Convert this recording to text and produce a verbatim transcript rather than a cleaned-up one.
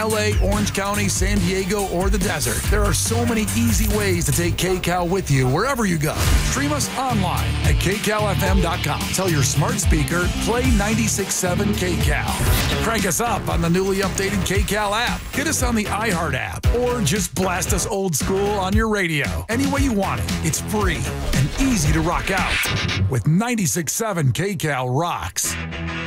L A, Orange County, San Diego, or the desert. There are so many easy ways to take KCAL with you wherever you go. Stream us online at K C A L F M dot com. Tell your smart speaker, play ninety-six point seven KCAL. Crank us up on the newly updated KCAL app. Get us on the iHeart app, or just blast us old school on your radio. Any way you want it, it's free and easy to rock out with ninety-six point seven KCAL rocks.